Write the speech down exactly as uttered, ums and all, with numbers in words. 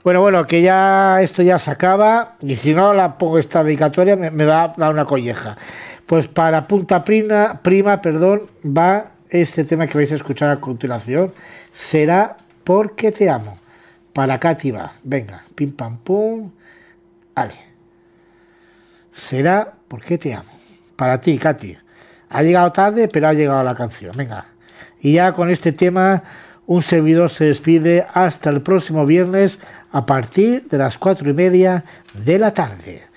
Bueno, bueno, que ya esto ya se acaba y si no la pongo esta dedicatoria me, me va a dar una colleja. Pues para punta prima, prima, perdón, va este tema que vais a escuchar a continuación. Será porque te amo. Para Katy va. Venga, pim pam pum. Vale. Será porque te amo. Para ti, Katy. Ha llegado tarde, pero ha llegado la canción. Venga. Y ya con este tema, un servidor se despide hasta el próximo viernes a partir de las cuatro y media de la tarde.